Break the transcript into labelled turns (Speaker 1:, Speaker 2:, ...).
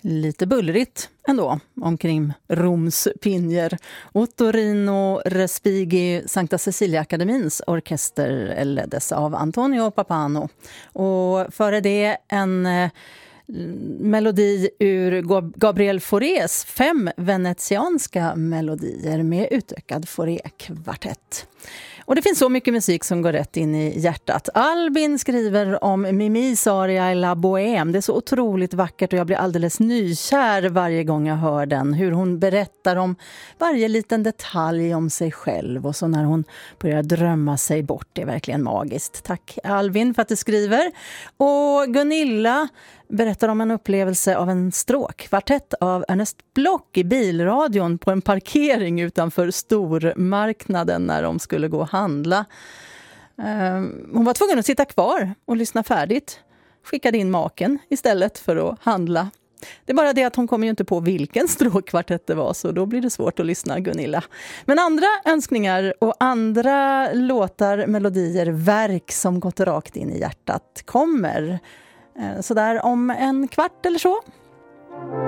Speaker 1: Lite bullrigt ändå omkring Roms pinjer. Ottorino Respighi Sankta Cecilia-akademins orkester leddes av Antonio Pappano. Och före det en melodi ur Gabriel Faurés 5 venetianska melodier med utökad Fauré-kvartett. Och det finns så mycket musik som går rätt in i hjärtat. Albin skriver om Mimis aria i La Bohème. Det är så otroligt vackert och jag blir alldeles nykär varje gång jag hör den. Hur hon berättar om varje liten detalj om sig själv och så när hon börjar drömma sig bort. Det är verkligen magiskt. Tack Albin för att du skriver. Och Gunilla berättar om en upplevelse av en stråkkvartett av Ernest Bloch i bilradion på en parkering utanför stormarknaden när de skulle gå och handla. Hon var tvungen att sitta kvar och lyssna färdigt. Skickade in maken istället för att handla. Det är bara det att hon kommer ju inte på vilken stråkkvartett det var, så då blir det svårt att lyssna, Gunilla. Men andra önskningar och andra låtar, melodier, verk som gått rakt in i hjärtat kommer så där om en kvart eller så.